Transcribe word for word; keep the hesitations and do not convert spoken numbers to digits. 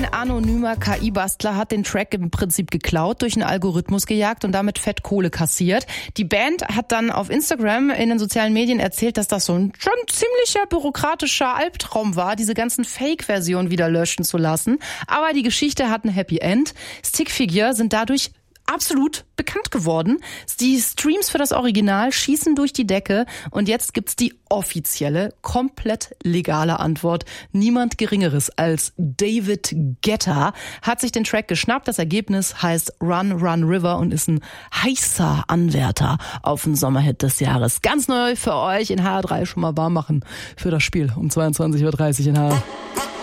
Ein anonymer K I-Bastler hat den Track im Prinzip geklaut, durch einen Algorithmus gejagt und damit fett Kohle kassiert. Die Band hat dann auf Instagram in den sozialen Medien erzählt, dass das so ein schon ziemlicher bürokratischer Albtraum war, diese ganzen Fake-Versionen wieder löschen zu lassen. Aber die Geschichte hat ein Happy End. Stickfigure sind dadurch absolut bekannt geworden. Die Streams für das Original schießen durch die Decke und jetzt gibt's die offizielle, komplett legale Antwort. Niemand Geringeres als David Guetta hat sich den Track geschnappt. Das Ergebnis heißt Run, Run River und ist ein heißer Anwärter auf den Sommerhit des Jahres. Ganz neu für euch in H R drei schon mal warm machen für das Spiel um zweiundzwanzig Uhr dreißig in H R.